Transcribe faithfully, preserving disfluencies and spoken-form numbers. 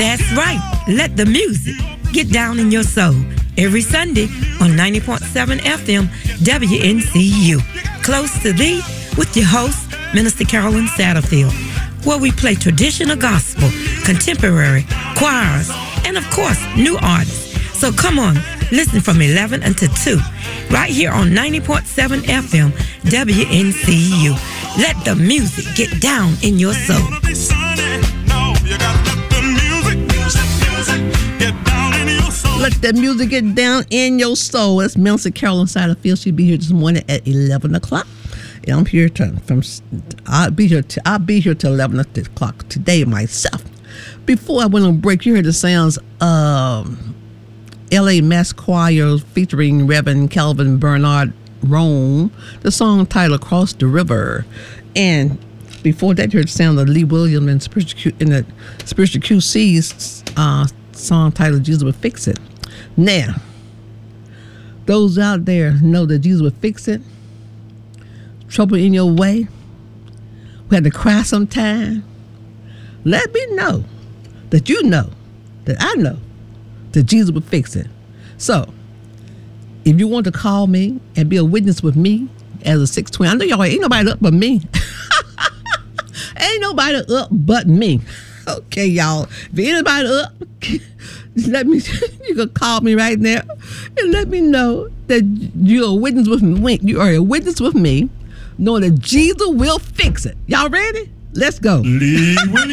That's right. Let the music get down in your soul. Every Sunday on ninety point seven F M W N C U. Close to thee with your host, Minister Carolyn Satterfield, where we play traditional gospel, contemporary, choirs, and of course, new artists. So come on, listen from eleven until two, right here on ninety point seven F M W N C U. Let the music get down in your soul. Let that music get down in your soul. That's Minister Carolyn Satterfield. She'll be here this morning at eleven o'clock. And I'm here to, from, I'll be here to, I'll be here till eleven o'clock today myself. Before I went on break, you heard the sounds of L A Mass Choir featuring Reverend Calvin Bernard Rome, the song titled Across the River. And before that, you heard the sound of Lee Williams and Spiritual Q, in the Spiritual Q C's uh, song titled Jesus Will Fix It. Now, those out there know that Jesus will fix it. Trouble in your way, we had to cry sometime. Let me know that you know, that I know, that Jesus will fix it. So, if you want to call me and be a witness with me as a six twenty, I know y'all ain't nobody up but me. Ain't nobody up but me. Okay, y'all. If anybody up, let me. You can call me right now and let me know that you're a witness with me. You are a witness with me, knowing that Jesus will fix it. Y'all ready? Let's go.